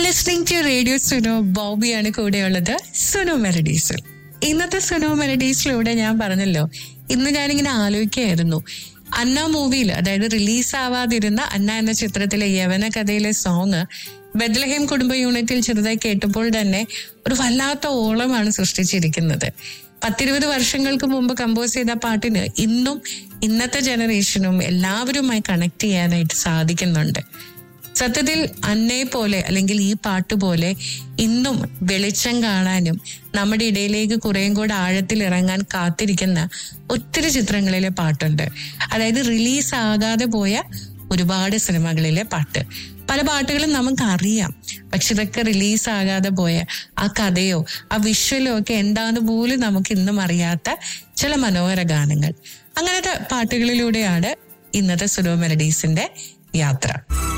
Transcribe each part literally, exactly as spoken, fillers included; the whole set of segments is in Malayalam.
Listening to radio Suno. ബോബിയാണ് കൂടെയുള്ളത് സുനോ മെലഡീസിൽ. ഇന്നത്തെ സുനോ മെലഡീസിലൂടെ ഞാൻ പറഞ്ഞല്ലോ, ഇന്ന് ഞാനിങ്ങനെ ആലോചിക്കുകയായിരുന്നു, അന്ന മൂവിയിൽ, അതായത് റിലീസ് ആവാതിരുന്ന അന്ന എന്ന ചിത്രത്തിലെ യവന കഥയിലെ സോങ് ബെത്ലഹേം കുടുംബ യൂണിറ്റിൽ ചെറുതായി കേട്ടപ്പോൾ തന്നെ ഒരു വല്ലാത്ത ഓളമാണ് സൃഷ്ടിച്ചിരിക്കുന്നത്. പത്തിരുപത് വർഷങ്ങൾക്ക് മുമ്പ് കമ്പോസ് ചെയ്ത പാട്ടിന് ഇന്നും ഇന്നത്തെ ജനറേഷനും എല്ലാവരുമായി കണക്ട് ചെയ്യാനായിട്ട് സാധിക്കുന്നുണ്ട്. സത്യത്തിൽ അന്നയെ പോലെ അല്ലെങ്കിൽ ഈ പാട്ട് പോലെ ഇന്നും വെളിച്ചം കാണാനും നമ്മുടെ ഇടയിലേക്ക് കുറേയും കൂടെ ആഴത്തിൽ ഇറങ്ങാൻ കാത്തിരിക്കുന്ന ഒത്തിരി ചിത്രങ്ങളിലെ പാട്ടുണ്ട്. അതായത് റിലീസ് ആകാതെ പോയ ഒരുപാട് സിനിമകളിലെ പാട്ട്. പല പാട്ടുകളും നമുക്ക് അറിയാം, പക്ഷെ ഇതൊക്കെ റിലീസ് ആകാതെ പോയ ആ കഥയോ ആ വിഷ്വലോ ഒക്കെ എന്താന്ന് പോലും നമുക്ക് ഇന്നും അറിയാത്ത ചില മനോഹര ഗാനങ്ങൾ. അങ്ങനത്തെ പാട്ടുകളിലൂടെയാണ് ഇന്നത്തെ സുനോ മെലഡീസിന്റെ യാത്ര.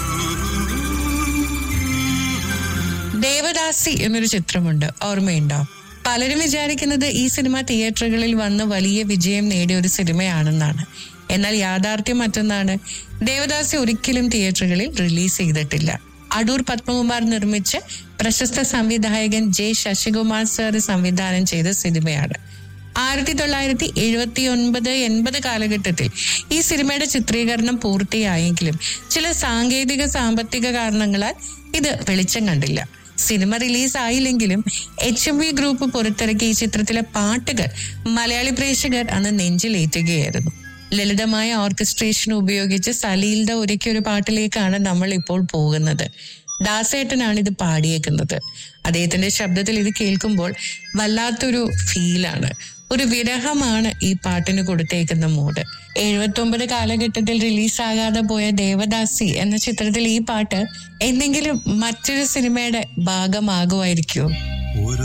ദേവദാസി എന്നൊരു ചിത്രമുണ്ട്, ഓർമ്മയുണ്ടോ? പലരും വിചാരിക്കുന്നത് ഈ സിനിമ തിയേറ്ററുകളിൽ വന്ന് വലിയ വിജയം നേടിയ ഒരു സിനിമയാണെന്നാണ്. എന്നാൽ യാഥാർത്ഥ്യം മറ്റൊന്നാണ്. ദേവദാസി ഒരിക്കലും തിയേറ്ററുകളിൽ റിലീസ് ചെയ്തിട്ടില്ല. അടൂർ പത്മകുമാർ നിർമ്മിച്ച് പ്രശസ്ത സംവിധായകൻ ജെ ശശികുമാർ സാർ സംവിധാനം ചെയ്ത സിനിമയാണ്. ആയിരത്തി തൊള്ളായിരത്തി എഴുപത്തി ഒൻപത് എൺപത് കാലഘട്ടത്തിൽ ഈ സിനിമയുടെ ചിത്രീകരണം പൂർത്തിയായെങ്കിലും ചില സാങ്കേതിക സാമ്പത്തിക കാരണങ്ങളാൽ ഇത് വെളിച്ചം കണ്ടില്ല. Cinema release ആയില്ലെങ്കിലും H M V group പുറത്തിറക്കിയ ഈ ചിത്രത്തിലെ പാട്ടുകൾ മലയാളി പ്രേക്ഷകർ അന്ന് നെഞ്ചിലേറ്റുകയായിരുന്നു. ലളിതമായ ഓർക്കസ്ട്രേഷൻ ഉപയോഗിച്ച് സലീൽദ ഒരുക്കിയ ഒരു പാട്ടിലേക്കാണ് നമ്മൾ ഇപ്പോൾ പോകുന്നത്. ദാസേട്ടനാണ് ഇത് പാടിയേക്കുന്നത്. അദ്ദേഹത്തിന്റെ ശബ്ദത്തിൽ ഇത് കേൾക്കുമ്പോൾ വല്ലാത്തൊരു ഫീലാണ്, ഒരു വിരഹമാണ് ഈ പാട്ടിന് കൊടുത്തേക്കുന്ന മൂഡ്. എഴുപത്തി ഒമ്പത് കാലഘട്ടത്തിൽ റിലീസാകാതെ പോയ ദേവദാസി എന്ന ചിത്രത്തിൽ ഈ പാട്ട് എന്തെങ്കിലും മറ്റൊരു സിനിമയുടെ ഭാഗമാകുമായിരിക്കുമോ? ഒരു